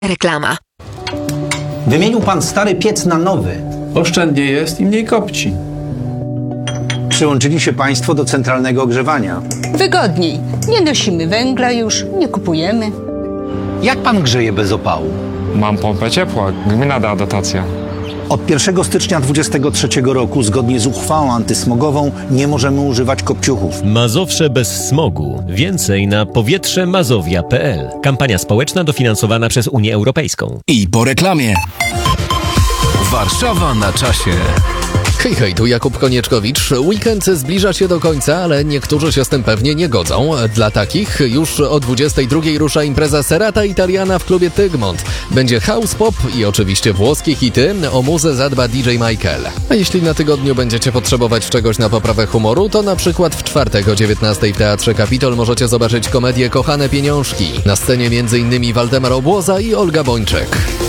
Reklama. Wymienił pan stary piec na nowy. Oszczędnie jest i mniej kopci. Przyłączyli się państwo do centralnego ogrzewania. Wygodniej. Nie nosimy węgla już, nie kupujemy. Jak pan grzeje bez opału? Mam pompę ciepła, gmina da dotację. Od 1 stycznia 2023 roku, zgodnie z uchwałą antysmogową, nie możemy używać kopciuchów. Mazowsze bez smogu. Więcej na powietrzemazowia.pl. Kampania społeczna dofinansowana przez Unię Europejską. I po reklamie. Warszawa na czasie. Hej, hej, tu Jakub Konieczkowicz. Weekend zbliża się do końca, ale niektórzy się z tym pewnie nie godzą. Dla takich już o 22 rusza impreza Serata Italiana w klubie Tygmont. Będzie house pop i oczywiście włoskie hity. O muzę zadba DJ Michael. A jeśli na tygodniu będziecie potrzebować czegoś na poprawę humoru, to na przykład w czwartek o 19 w Teatrze Kapitol możecie zobaczyć komedię Kochane Pieniążki. Na scenie m.in. Waldemar Obłoza i Olga Bończek.